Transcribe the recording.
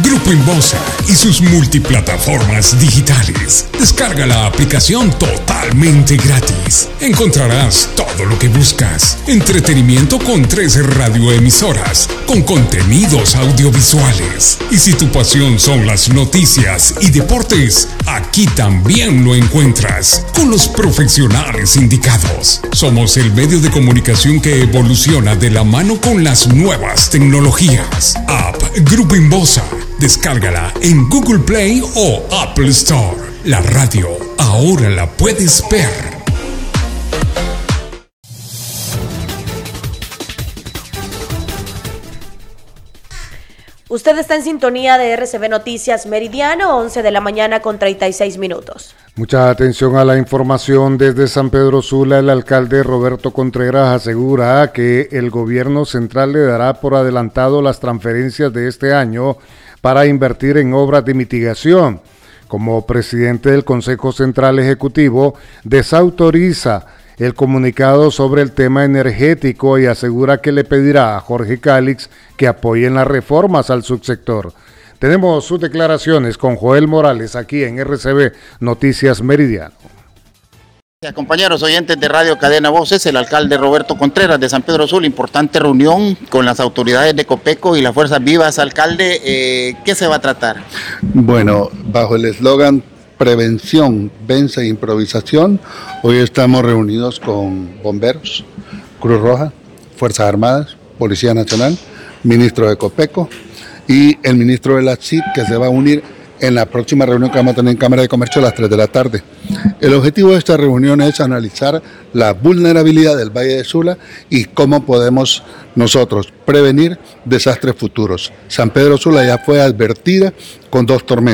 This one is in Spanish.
Grupo Inbosa y sus multiplataformas digitales. Descarga la aplicación totalmente gratis. Encontrarás todo lo que buscas. Entretenimiento con 13 radioemisoras, con contenidos audiovisuales. Y si tu pasión son las noticias y deportes, aquí también lo encuentras, con los profesionales indicados. Somos el medio de comunicación que evoluciona de la mano con las nuevas tecnologías. App Grupo Inbosa. Descárgala en Google Play o Apple Store. La radio ahora la puedes ver. Usted está en sintonía de RCB Noticias Meridiano, 11 de la mañana con 36 minutos. Mucha atención a la información desde San Pedro Sula. El alcalde Roberto Contreras asegura que el gobierno central le dará por adelantado las transferencias de este año para invertir en obras de mitigación. Como presidente del Consejo Central Ejecutivo, desautoriza el comunicado sobre el tema energético y asegura que le pedirá a Jorge Cálix que apoyen las reformas al subsector. Tenemos sus declaraciones con Joel Morales aquí en RCB Noticias Meridiano. Compañeros oyentes de Radio Cadena Voces, el alcalde Roberto Contreras de San Pedro Sula, importante reunión con las autoridades de Copeco y las Fuerzas Vivas. Alcalde, ¿qué se va a tratar? Bueno, bajo el eslogan Prevención, Vence Improvisación, hoy estamos reunidos con bomberos, Cruz Roja, Fuerzas Armadas, Policía Nacional, ministro de Copeco y el ministro de la CID, que se va a unir en la próxima reunión que vamos a tener en Cámara de Comercio a las 3 de la tarde. El objetivo de esta reunión es analizar la vulnerabilidad del Valle de Sula y cómo podemos nosotros prevenir desastres futuros. San Pedro Sula ya fue advertida con 2 tormentas.